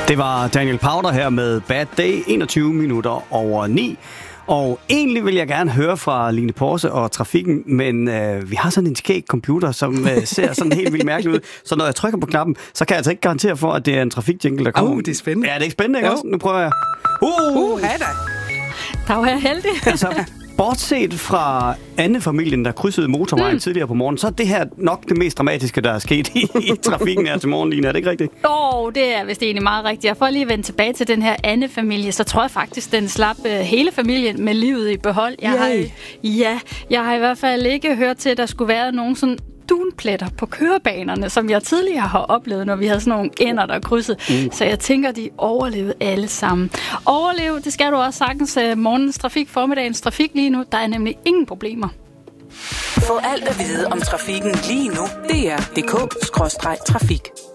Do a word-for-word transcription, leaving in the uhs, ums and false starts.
Det var Daniel Powder her med Bad Day, enogtyve minutter over ni. Og egentlig vil jeg gerne høre fra Line Porse og trafikken, men øh, vi har sådan en skæg computer, som øh, ser sådan helt vildt mærkeligt ud. Så når jeg trykker på knappen, så kan jeg altså ikke garantere for, at det er en trafikjingle, der kommer. Åh, oh, det er spændende. Ja, det er ikke spændende, ikke også? Nu prøver jeg. Uh, uh hej da. Der var jeg heldig. Altså, bortset fra Anne-familien, der krydsede motorvejen mm. tidligere på morgen, så er det her nok det mest dramatiske, der er sket i, i trafikken her til morgen, Line. Er det ikke rigtigt? Åh, oh, det er vist egentlig meget rigtigt. Jeg får lige vende tilbage til den her Anne-familie, så tror jeg faktisk, den slap uh, hele familien med livet i behold. Jeg har, ja, jeg har i hvert fald ikke hørt til, at der skulle være nogen sådan dunpletter på kørebanerne, som jeg tidligere har oplevet, når vi havde sådan nogle ender, der krydsede. Mm. Så jeg tænker, de overlevede alle sammen. Overleve, det skal du også sagtens uh, morgens trafik, formiddagens trafik lige nu. Der er nemlig ingen problemer. Få alt at vide om trafikken lige nu. D R punktum d k skråstreg trafik.